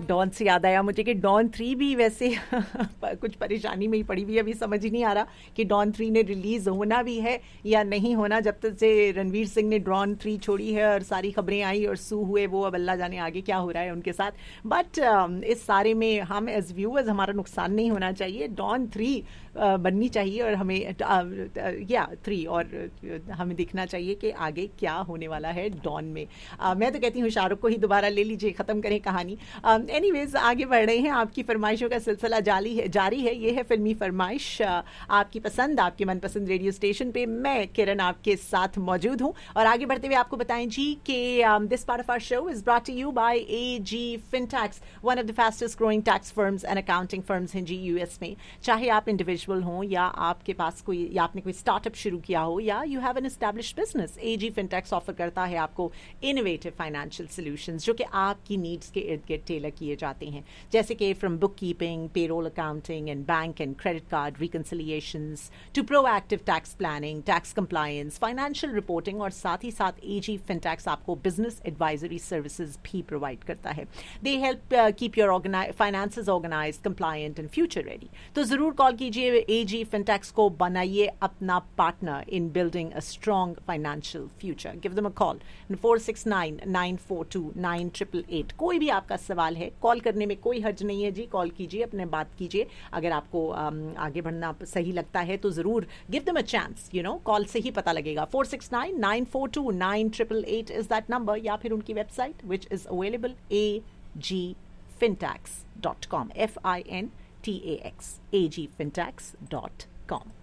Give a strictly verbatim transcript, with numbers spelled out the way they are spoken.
Don से याद आया मुझे कि डॉन थ्री भी वैसे कुछ परेशानी में ही पड़ी हुई है। अभी समझ ही नहीं आ रहा कि डॉन थ्री ने रिलीज होना भी है या नहीं होना। जब तक से रणवीर सिंह ने डॉन थ्री छोड़ी है और सारी खबरें आई और सू हुए, वो अब अल्लाह जाने आगे क्या हो रहा है उनके साथ। बट uh, इस सारे में हम एज व्यूअर्स हमारा नुकसान नहीं होना चाहिए। डॉन थ्री uh, बननी चाहिए और हमें या uh, थ्री uh, और uh, हमें देखना चाहिए कि आगे क्या होने वाला है डॉन में। uh, मैं तो कहती हूँ शाहरुख को ही दोबारा ले लीजिए, खत्म करें कहानी। एनीवेज uh, आगे बढ़ रहे हैं, आपकी फरमाइशों का सिलसिला जारी है जारी है ये है फिल्मी फरमाइश। uh, आपकी पसंद, आपके मनपसंद रेडियो स्टेशन पे मैं किरण आपके साथ मौजूद हूँ। और आगे बढ़ते हुए आपको बताएं जी कि this part of our show is brought to you by AG फिनटैक्स, one of the fastest growing tax firms and accounting firms हैं जी यूएस में। चाहे आप इंडिविजुअल हो या आपके पास कोई या आपने कोई स्टार्टअप शुरू किया हो या you have an established business, AG फिनटैक्स offer करता है आपको इनोवेटिव फाइनेंशियल सॉल्यूशंस जो कि आपकी नीड्स के इर्द गिर्द टेलर किए जाते हैं, जैसे कि from book keeping, payroll accounting and bank and credit card रिकंसिलिएशंस to proactive tax planning, tax compliance, financial reporting, और साथ ही साथ एजी फिनटैक्स आपको बिजनेस एडवाइजरी सर्विसेज भी प्रोवाइड करता है। They help keep your finances organise, compliant and future ready. तो जरूर call कीजिए एजी फिनटैक्स को, बनाइए अपना partner in building a strong financial future. Give them a call four six nine nine four to nine triple eight. कोई भी आपका सवाल है, कॉल करने में कोई हर्ज नहीं है जी, कॉल कीजिए, अपने बात कीजिए। अगर आपको um, आगे बढ़ना सही लगता है तो जरूर give them a chance, you know, call से ही पता लगेगा। Four six nine nine four to nine triple eight is that number, या फिर उनकी website which is available A ji फिनटैक्स dot com, F I N T A x, A ji फिनटैक्स dot com.